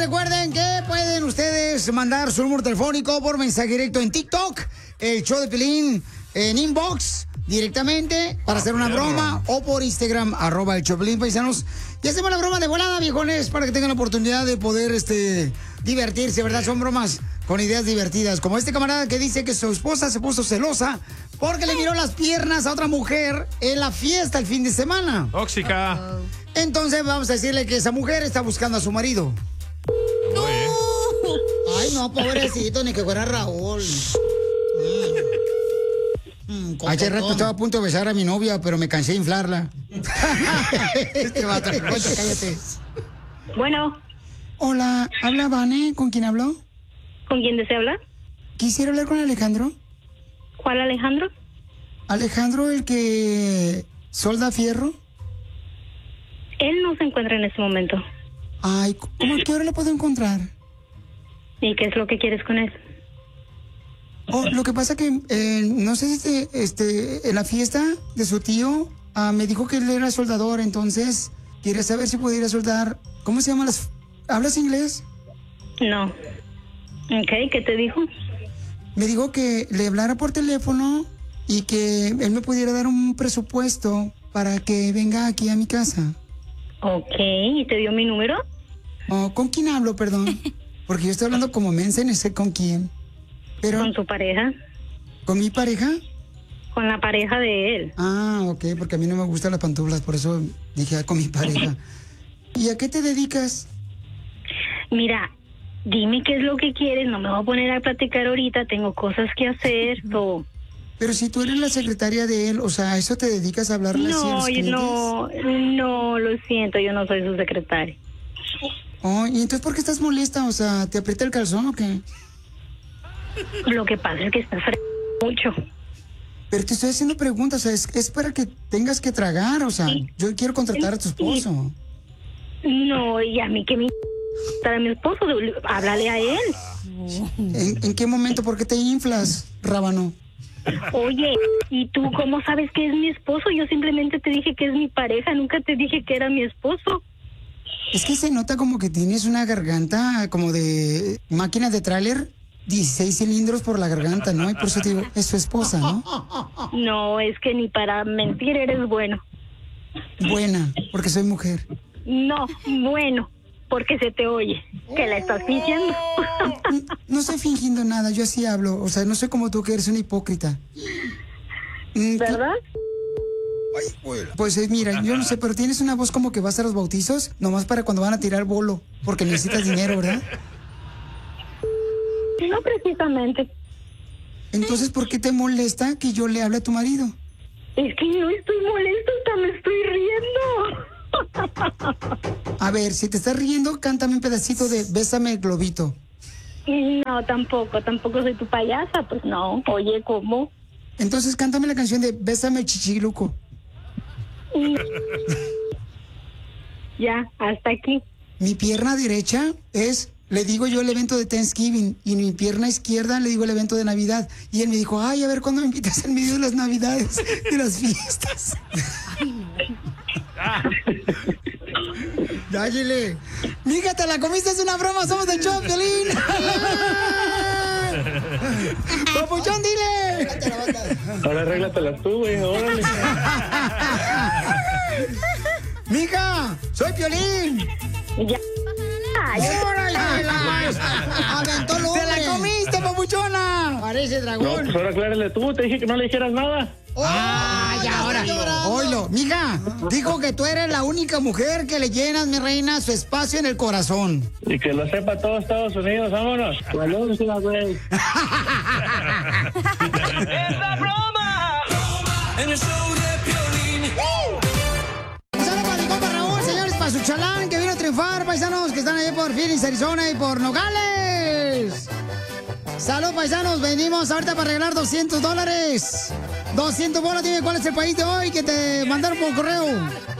recuerden que pueden ustedes mandar su número telefónico por mensaje directo en TikTok, el show de Piolín, en inbox directamente para hacer una broma, o por Instagram, @el show de Piolín, paisanos. Y hacemos la broma de volada, viejones, para que tengan la oportunidad de poder divertirse, ¿verdad? Son bromas con ideas divertidas. Como este camarada que dice que su esposa se puso celosa porque le miró las piernas a otra mujer en la fiesta el fin de semana. Tóxica. Entonces vamos a decirle que esa mujer está buscando a su marido. ¡No! Ay, no, pobrecito, ni que fuera Raúl. Hace rato estaba a punto de besar a mi novia, pero me cansé de inflarla. Este vato, cállate. Bueno. Hola, ¿habla Vane? ¿Con quién habló? ¿Con quién desea hablar? Quisiera hablar con Alejandro. ¿Cuál Alejandro? Alejandro, el que solda fierro. Él no se encuentra en este momento. Ay, ¿cómo a qué hora lo puedo encontrar? ¿Y qué es lo que quieres con él? Oh, lo que pasa que, no sé si en la fiesta de su tío, me dijo que él era soldador, entonces quería saber si podía soldar. ¿Cómo se llama las...? ¿Hablas inglés? No. Ok, ¿qué te dijo? Me dijo que le hablara por teléfono y que él me pudiera dar un presupuesto para que venga aquí a mi casa. Ok, ¿y te dio mi número? Oh, ¿con quién hablo, perdón? Porque yo estoy hablando como mensa y no sé con quién. Pero, ¿Con tu pareja? ¿con mi pareja? Con la pareja de él. Ah, ok, porque a mí no me gustan las pantuflas, por eso dije con mi pareja. ¿Y a qué te dedicas? Mira, dime qué es lo que quieres, no me voy a poner a platicar ahorita, tengo cosas que hacer, todo. Pero si tú eres la secretaria de él, o sea, ¿a eso te dedicas a hablarle así a los clientes? No, lo siento, yo no soy su secretaria. Oh, ¿y entonces por qué estás molesta? O sea, ¿te aprieta el calzón o qué? Lo que pasa es que estás mucho. Pero te estoy haciendo preguntas, o sea, es para que tengas que tragar, o sea, yo quiero contratar a tu esposo. No, y a mí que me a mi esposo, háblale a él. ¿En qué momento? ¿Por qué te inflas, rábano? Oye, ¿y tú cómo sabes que es mi esposo? Yo simplemente te dije que es mi pareja, nunca te dije que era mi esposo. Es que se nota como que tienes una garganta como de máquina de tráiler, 16 cilindros por la garganta, ¿no? Y por eso te digo, es su esposa, ¿no? No, es que ni para mentir eres bueno. Buena, porque soy mujer. No, bueno, porque se te oye, que la estás fingiendo. No estoy fingiendo nada, yo así hablo, o sea, no soy como tú que eres una hipócrita. ¿Verdad? Pues mira, yo no sé, pero tienes una voz como que vas a los bautizos, nomás para cuando van a tirar bolo, porque necesitas dinero, ¿verdad? No precisamente. Entonces, ¿por qué te molesta que yo le hable a tu marido? Es que no estoy molesta, hasta me estoy riendo. A ver, si te estás riendo, cántame un pedacito de Bésame el globito. No, tampoco soy tu payasa, pues no. Oye, ¿cómo? Entonces, cántame la canción de Bésame el chichiluco. Ya, hasta aquí. Mi pierna derecha le digo yo el evento de Thanksgiving, y mi pierna izquierda le digo el evento de Navidad. Y él me dijo, ay, a ver cuándo me invitas al medio de las Navidades, de las fiestas. Dájele. Mija, te la comiste, es una broma, somos del show, Piolín. ¡Papuchón, dile! Ahora arréglatelas tú, güey, órale. Mija, soy Piolín. Ya. ¡Órale! ¡Aventó el hombre! ¡Te la comiste, papuchona! Parece dragón. No, pues ahora aclárale tú, te dije que no le dijeras nada. Ya ahora. Oilo, mija, dijo que tú eres la única mujer que le llenas, mi reina, su espacio en el corazón. Y que lo sepa todo Estados Unidos, vámonos. Valórsela, güey. ¡Es la broma! En el show de Piolín. Saludos para mi compa Raúl, señores, para su chalán que vino a triunfar, paisanos que están ahí por Phoenix, Arizona y por Nogales. Salud, paisanos, venimos ahorita para regalar $200. 200 bolas, dime cuál es el país de hoy que te mandaron por correo.